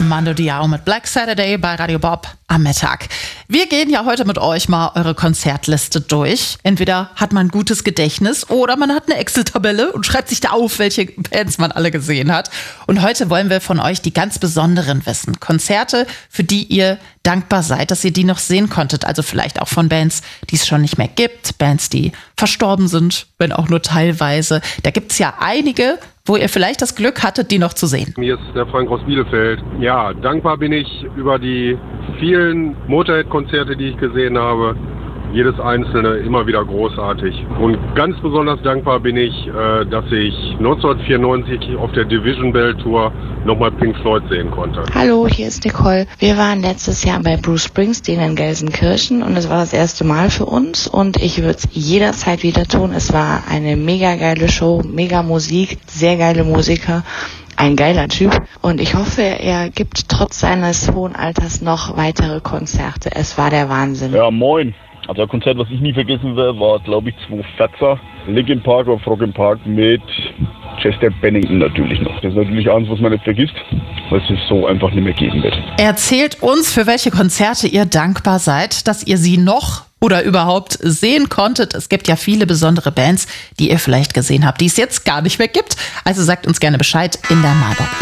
Mando Diao mit Black Saturday bei Radio Bob am Mittag. Wir gehen ja heute mit euch mal eure Konzertliste durch. Entweder hat man ein gutes Gedächtnis oder man hat eine Excel-Tabelle und schreibt sich da auf, welche Bands man alle gesehen hat. Und heute wollen wir von euch die ganz besonderen wissen. Konzerte, für die ihr dankbar seid, dass ihr die noch sehen konntet. Also vielleicht auch von Bands, die es schon nicht mehr gibt. Bands, die verstorben sind, wenn auch nur teilweise. Da gibt es ja einige, wo ihr vielleicht das Glück hattet, die noch zu sehen. Hier ist der Frank aus Bielefeld. Ja, dankbar bin ich über die vielen Motorhead-Konzerte, die ich gesehen habe. Jedes einzelne immer wieder großartig. Und ganz besonders dankbar bin ich, dass ich 1994 auf der Division Bell Tour nochmal Pink Floyd sehen konnte. Hallo, hier ist Nicole. Wir waren letztes Jahr bei Bruce Springsteen in Gelsenkirchen und es war das erste Mal für uns und ich würde es jederzeit wieder tun. Es war eine mega geile Show, mega Musik, sehr geile Musiker. Ein geiler Typ und ich hoffe, er gibt trotz seines hohen Alters noch weitere Konzerte. Es war der Wahnsinn. Ja, moin. Also ein Konzert, was ich nie vergessen werde, war, glaube ich, 2014. Linkin Park auf Rock im Park mit Chester Bennington natürlich noch. Das ist natürlich eins, was man nicht vergisst, weil es so einfach nicht mehr geben wird. Erzählt uns, für welche Konzerte ihr dankbar seid, dass ihr sie noch oder überhaupt sehen konntet. Es gibt ja viele besondere Bands, die ihr vielleicht gesehen habt, die es jetzt gar nicht mehr gibt. Also sagt uns gerne Bescheid in der Malbob.